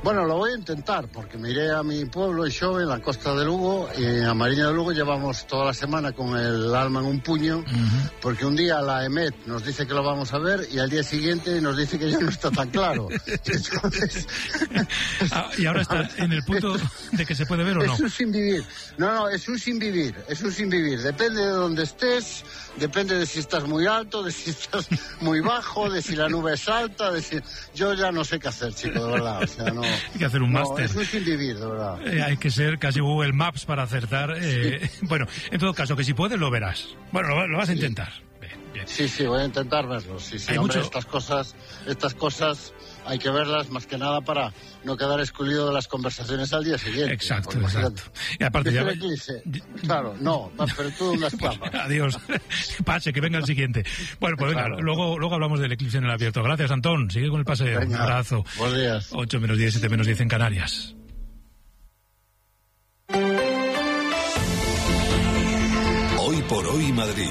Bueno, lo voy a intentar, porque me iré a mi pueblo, Xove, en la costa de Lugo, y a Mariña de Lugo llevamos toda la semana con el alma en un puño, porque un día la EMET nos dice que lo vamos a ver y al día siguiente nos dice que ya no está tan claro. Entonces... y ahora está en el punto de que se puede ver o no. Es un sin vivir. No, es un sin vivir. Depende de dónde estés, depende de si estás muy alto, de si estás muy bajo, de si la nube es alta, de si... Yo ya no sé qué hacer, chico, de verdad. O sea, no... Hay que hacer un máster. Es un sin vivir, de verdad. Hay que ser casi Google Maps para acertar. Bueno, en todo caso, que si puedes lo verás. Bueno, lo vas a intentar. Bien. Sí, voy a intentar verlo. Sí, hombre, estas cosas hay que verlas más que nada para no quedar excluido de las conversaciones al día siguiente. Exacto. Y aparte ya... Claro, no, pero tú no escapas. Adiós. Pase, que venga el siguiente. Bueno, pues venga, luego hablamos del eclipse en el abierto. Gracias, Antón. Sigue con el paseo. Venga, un abrazo. Buenos días. 8 menos 10, 7 menos 10 en Canarias. Hoy por hoy Madrid.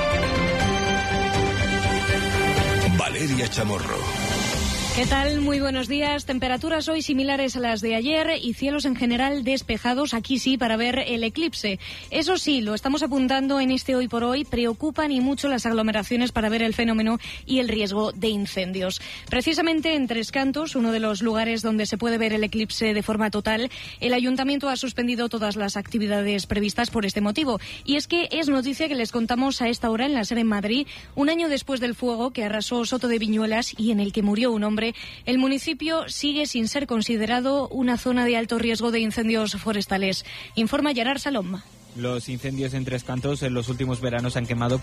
Valeria Chamorro. ¿Qué tal? Muy buenos días. Temperaturas hoy similares a las de ayer y cielos en general despejados, aquí sí, para ver el eclipse. Eso sí, lo estamos apuntando en este Hoy por Hoy, preocupan y mucho las aglomeraciones para ver el fenómeno y el riesgo de incendios. Precisamente en Tres Cantos, uno de los lugares donde se puede ver el eclipse de forma total, el Ayuntamiento ha suspendido todas las actividades previstas por este motivo. Y es que es noticia que les contamos a esta hora en la SER en Madrid, un año después del fuego que arrasó Soto de Viñuelas y en el que murió un hombre. El municipio sigue sin ser considerado una zona de alto riesgo de incendios forestales. Informa Gerard Salom. Los incendios en Tres Cantos en los últimos veranos han quemado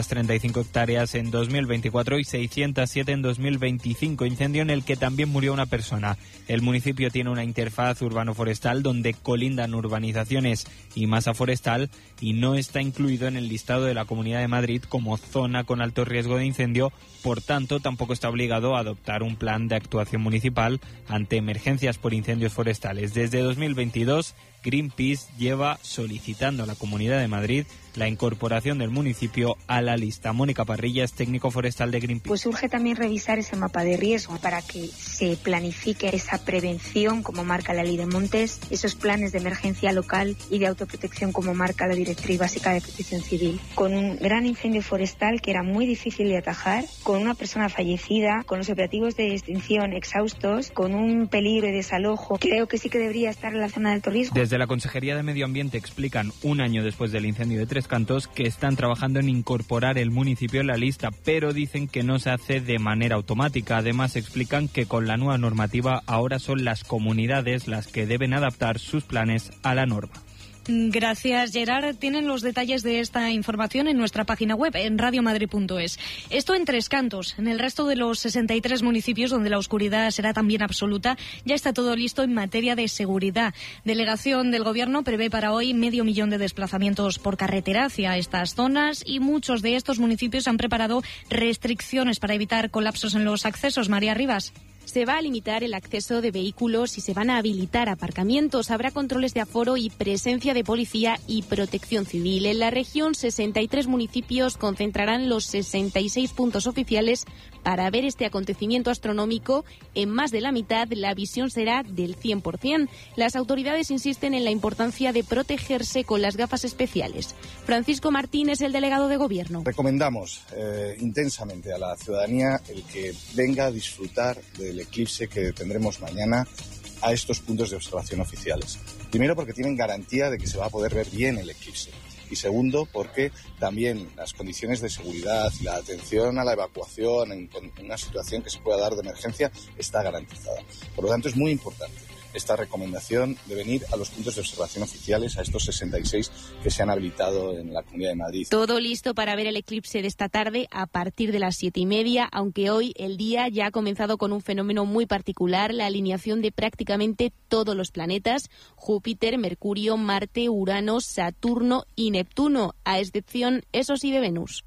535 hectáreas en 2024 y 607 en 2025, incendio en el que también murió una persona. El municipio tiene una interfaz urbano-forestal donde colindan urbanizaciones y masa forestal y no está incluido en el listado de la Comunidad de Madrid como zona con alto riesgo de incendio, por tanto tampoco está obligado a adoptar un plan de actuación municipal ante emergencias por incendios forestales. Desde 2022, Greenpeace lleva solicitando a la Comunidad de Madrid la incorporación del municipio a la lista. Mónica Parrilla es técnico forestal de Greenpeace. Pues urge también revisar ese mapa de riesgo para que se planifique esa prevención como marca la Ley de Montes, esos planes de emergencia local y de autoprotección como marca la Directriz Básica de Protección Civil. Con un gran incendio forestal que era muy difícil de atajar, con una persona fallecida, con los operativos de extinción exhaustos, con un peligro de desalojo, creo que sí que debería estar en la zona de alto riesgo. Desde la Consejería de Medio Ambiente explican, un año después del incendio de Tres Cantos, que están trabajando en incorporar el municipio en la lista, pero dicen que no se hace de manera automática. Además, explican que con la nueva normativa ahora son las comunidades las que deben adaptar sus planes a la norma. Gracias, Gerard. Tienen los detalles de esta información en nuestra página web, en radiomadrid.es. Esto en Tres Cantos. En el resto de los 63 municipios donde la oscuridad será también absoluta, ya está todo listo en materia de seguridad. Delegación del Gobierno prevé para hoy 500.000 de desplazamientos por carretera hacia estas zonas y muchos de estos municipios han preparado restricciones para evitar colapsos en los accesos. María Rivas. Se va a limitar el acceso de vehículos y se van a habilitar aparcamientos. Habrá controles de aforo y presencia de policía y protección civil. En la región, 63 municipios concentrarán los 66 puntos oficiales para ver este acontecimiento astronómico. En más de la mitad, la visión será del 100%. Las autoridades insisten en la importancia de protegerse con las gafas especiales. Francisco Martín es el delegado de Gobierno. Recomendamos intensamente a la ciudadanía el que venga a disfrutar del eclipse que tendremos mañana a estos puntos de observación oficiales. Primero, porque tienen garantía de que se va a poder ver bien el eclipse. Y segundo, porque también las condiciones de seguridad y la atención a la evacuación en una situación que se pueda dar de emergencia está garantizada. Por lo tanto, es muy importante esta recomendación de venir a los puntos de observación oficiales, a estos 66 que se han habilitado en la Comunidad de Madrid. Todo listo para ver el eclipse de esta tarde a partir de las 7:30, aunque hoy el día ya ha comenzado con un fenómeno muy particular, la alineación de prácticamente todos los planetas, Júpiter, Mercurio, Marte, Urano, Saturno y Neptuno, a excepción, eso sí, de Venus.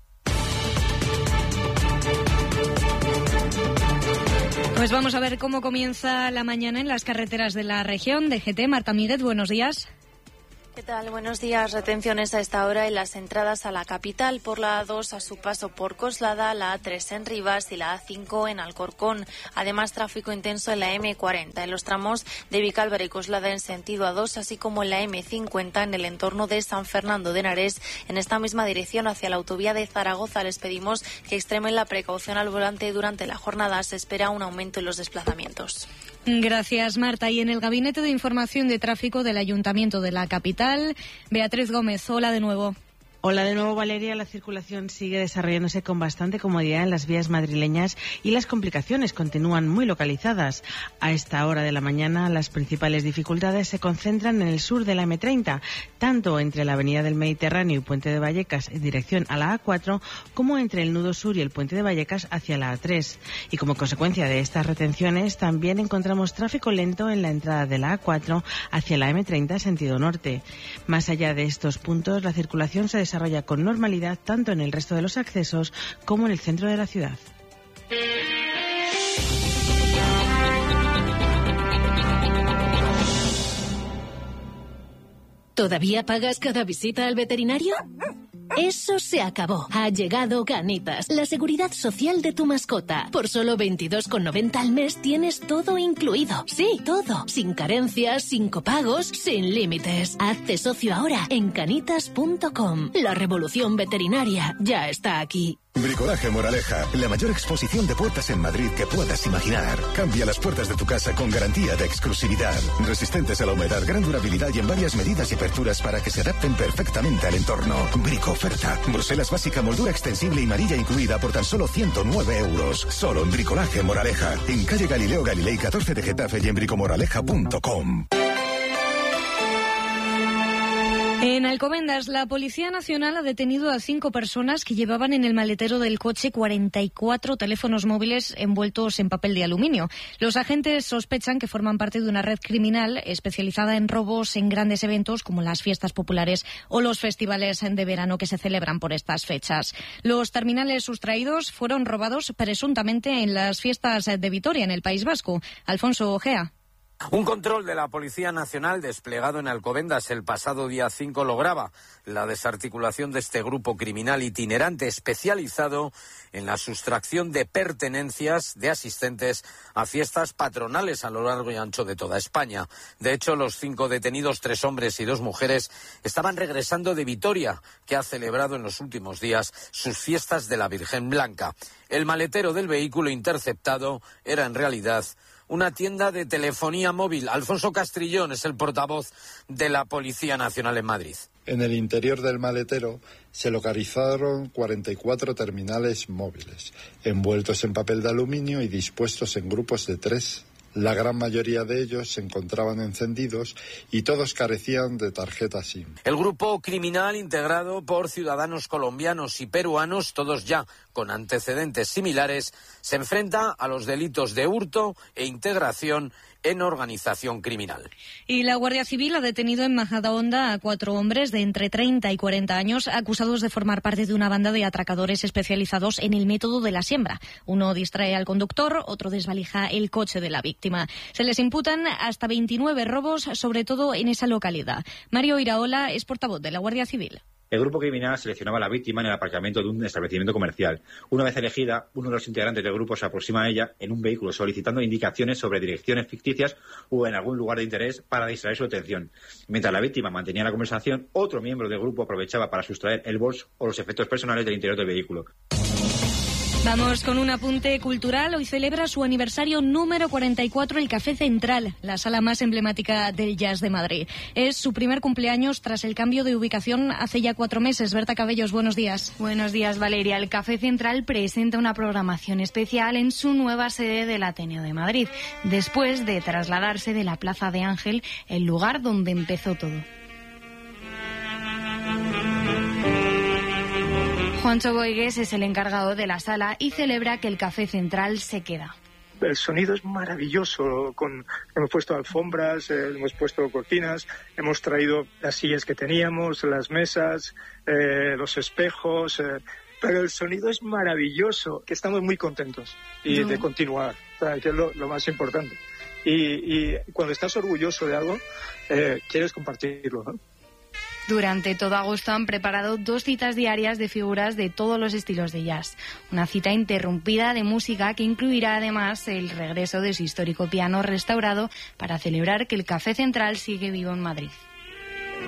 Pues vamos a ver cómo comienza la mañana en las carreteras de la región. DGT, Marta Míguez, buenos días. ¿Qué tal? Buenos días. Retenciones a esta hora en las entradas a la capital, por la A2 a su paso por Coslada, la A3 en Rivas y la A5 en Alcorcón. Además, tráfico intenso en la M40, en los tramos de Vicálvaro y Coslada en sentido A2, así como en la M50 en el entorno de San Fernando de Henares. En esta misma dirección hacia la autovía de Zaragoza les pedimos que extremen la precaución al volante durante la jornada. Se espera un aumento en los desplazamientos. Gracias, Marta. Y en el Gabinete de Información de Tráfico del Ayuntamiento de la capital, Beatriz Gómez. Hola de nuevo. Hola de nuevo, Valeria. La circulación sigue desarrollándose con bastante comodidad en las vías madrileñas y las complicaciones continúan muy localizadas. A esta hora de la mañana, las principales dificultades se concentran en el sur de la M30, tanto entre la Avenida del Mediterráneo y Puente de Vallecas en dirección a la A4, como entre el nudo sur y el Puente de Vallecas hacia la A3. Y como consecuencia de estas retenciones, también encontramos tráfico lento en la entrada de la A4 hacia la M30 sentido norte. Más allá de estos puntos, la circulación se desarrolla con normalidad tanto en el resto de los accesos como en el centro de la ciudad. ¿Todavía pagas cada visita al veterinario? Eso se acabó. Ha llegado Canitas, la seguridad social de tu mascota. Por solo 22,90 al mes tienes todo incluido. Sí, todo. Sin carencias, sin copagos, sin límites. Hazte socio ahora en canitas.com. La revolución veterinaria ya está aquí. Bricolaje Moraleja, la mayor exposición de puertas en Madrid que puedas imaginar. Cambia las puertas de tu casa con garantía de exclusividad. Resistentes a la humedad, gran durabilidad y en varias medidas y aperturas para que se adapten perfectamente al entorno. Brico oferta. Bruselas básica, moldura extensible y marilla incluida por tan solo 109 euros. Solo en Bricolaje Moraleja. En calle Galileo Galilei 14 de Getafe y en bricomoraleja.com. En Alcobendas, la Policía Nacional ha detenido a 5 personas que llevaban en el maletero del coche 44 teléfonos móviles envueltos en papel de aluminio. Los agentes sospechan que forman parte de una red criminal especializada en robos en grandes eventos como las fiestas populares o los festivales de verano que se celebran por estas fechas. Los terminales sustraídos fueron robados presuntamente en las fiestas de Vitoria, en el País Vasco. Alfonso Ojea. Un control de la Policía Nacional desplegado en Alcobendas el pasado día 5 lograba la desarticulación de este grupo criminal itinerante especializado en la sustracción de pertenencias de asistentes a fiestas patronales a lo largo y ancho de toda España. De hecho, los 5 detenidos, 3 hombres y 2 mujeres, estaban regresando de Vitoria, que ha celebrado en los últimos días sus fiestas de la Virgen Blanca. El maletero del vehículo interceptado era en realidad una tienda de telefonía móvil. Alfonso Castrillón es el portavoz de la Policía Nacional en Madrid. En el interior del maletero se localizaron 44 terminales móviles, envueltos en papel de aluminio y dispuestos en grupos de 3. La gran mayoría de ellos se encontraban encendidos y todos carecían de tarjeta SIM. El grupo criminal, integrado por ciudadanos colombianos y peruanos, todos ya con antecedentes similares, se enfrenta a los delitos de hurto e integración en organización criminal. Y la Guardia Civil ha detenido en Majadahonda a 4 hombres de entre 30 y 40 años acusados de formar parte de una banda de atracadores especializados en el método de la siembra. Uno distrae al conductor, otro desvalija el coche de la víctima. Se les imputan hasta 29 robos, sobre todo en esa localidad. Mario Iraola es portavoz de la Guardia Civil. El grupo criminal seleccionaba a la víctima en el aparcamiento de un establecimiento comercial. Una vez elegida, uno de los integrantes del grupo se aproxima a ella en un vehículo solicitando indicaciones sobre direcciones ficticias o en algún lugar de interés para distraer su atención. Mientras la víctima mantenía la conversación, otro miembro del grupo aprovechaba para sustraer el bolso o los efectos personales del interior del vehículo. Vamos con un apunte cultural. Hoy celebra su aniversario número 44 el Café Central, la sala más emblemática del jazz de Madrid. Es su primer cumpleaños tras el cambio de ubicación hace ya 4 meses. Berta Cabellos, buenos días. Buenos días, Valeria. El Café Central presenta una programación especial en su nueva sede del Ateneo de Madrid, después de trasladarse de la Plaza de Ángel, el lugar donde empezó todo. Juancho Boigues es el encargado de la sala y celebra que el Café Central se queda. El sonido es maravilloso. Hemos puesto alfombras, hemos puesto cortinas, hemos traído las sillas que teníamos, las mesas, los espejos, pero el sonido es maravilloso, que estamos muy contentos de continuar, que es lo más importante. Y cuando estás orgulloso de algo, quieres compartirlo, ¿no? Durante todo agosto han preparado 2 citas diarias de figuras de todos los estilos de jazz. Una cita interrumpida de música que incluirá además el regreso de su histórico piano restaurado para celebrar que el Café Central sigue vivo en Madrid.